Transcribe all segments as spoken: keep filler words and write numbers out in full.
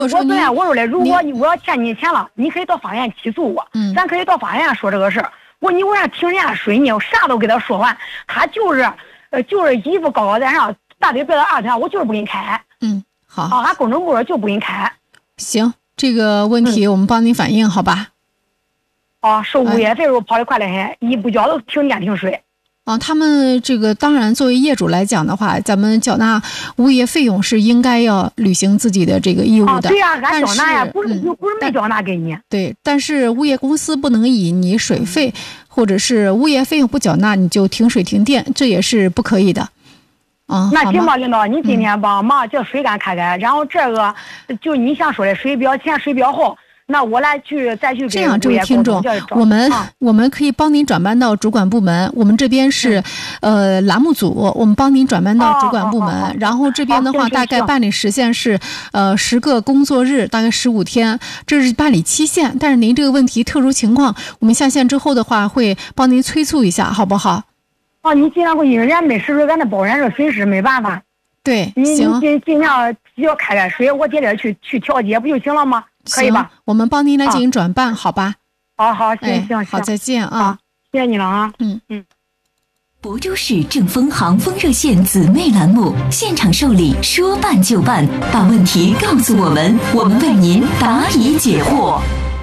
我昨天我说了，如果我要欠你钱了，你可以到法院起诉我， 嗯， 咱可以到法院说这个事儿。我说你为啥停人家水呢？我啥都给他说完，他就是呃就是一副高高在上，大嘴别到二条，我就是不给你开。 嗯，好。 啊，俺公证部就不给你开。 行，这个问题我们帮你反映，好吧？ 啊，收物业费时候跑得快得很，一不交都停电停水。 啊，他们这个当然作为业主来讲的话，咱们缴纳物业费用是应该要履行自己的这个义务的。 啊、对呀、啊，俺缴纳呀，不是、 嗯、 不是没缴纳给你。 对，但是物业公司不能以你水费或者是物业费用不缴纳你就停水停电，这也是不可以的。啊， 那行吧，领导，你今天帮忙叫水干开开，嗯、然后这个就你想说的水表前水表后。那我来去再去这样，这位听众，我们、啊、我们可以帮您转办到主管部门。我们这边是，呃，栏目组，我们帮您转办到主管部门。 哦哦哦、 然后这边的话，大概办理时限是，呃，十个工作日，大概十五天，这是办理期限。但是您这个问题特殊情况，我们下线之后的话，会帮您催促一下，好不好？ 哦，你尽量给我，人家没实水，咱那包人这损失没办法。 对， 你行， 你尽尽量只要开开水，我点点去去调节不就行了吗？可以吧？ 我们帮您来进行转办，啊、好吧？ 好好，行行、 哎、好，再见啊！ 谢谢你了啊！ 嗯嗯。 亳州市正风航风热线姊妹栏目现场受理，说办就办，把问题告诉我们，我们为您答疑解惑。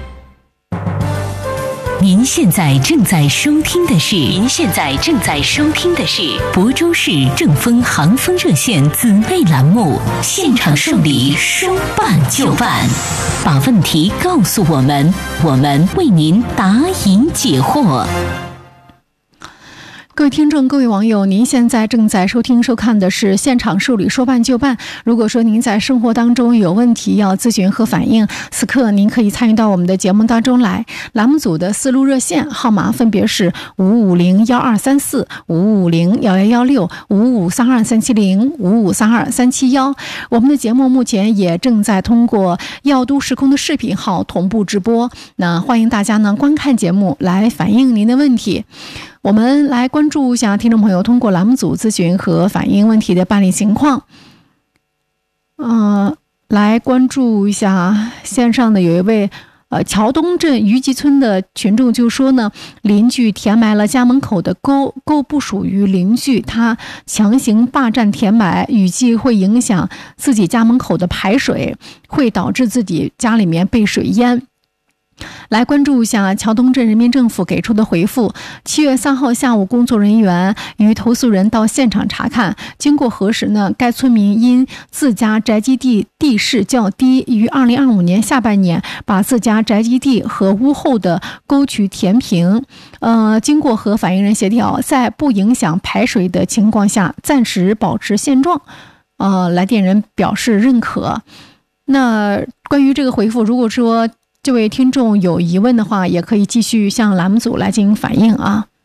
您现在正在收听的是，您现在正在收听的是亳州市正风航风热线姊妹栏目现场受理，说办就办，把问题告诉我们，我们为您答疑解惑。 各位听众，各位网友，您现在正在收听收看的是现场受理，说办就办。如果说您在生活当中有问题要咨询和反映，此刻您可以参与到我们的节目当中来。栏目组的四路热线号码分别是五五零幺二三四、五五零幺幺幺六、五五三二三七零、五五三二三七幺。我们的节目目前也正在通过耀都时空的视频号同步直播，那欢迎大家呢观看节目来反映您的问题。我们来关注一下听众朋友通过栏目组咨询和反映问题的办理情况。呃，来关注一下线上的有一位呃桥东镇余集村的群众就说呢，邻居填埋了家门口的沟，沟不属于邻居，他强行霸占填埋，预计会影响自己家门口的排水，会导致自己家里面被水淹。来关注一下桥东镇人民政府给出的回复。七月三号下午，工作人员与投诉人到现场查看，经过核实呢，该村民因自家宅基地地势较低，于二零二五年下半年把自家宅基地和屋后的沟渠填平。呃，经过和反映人协调，在不影响排水的情况下，暂时保持现状。呃，来电人表示认可。那关于这个回复，如果说这位听众有疑问的话，也可以继续向栏目组来进行反映啊。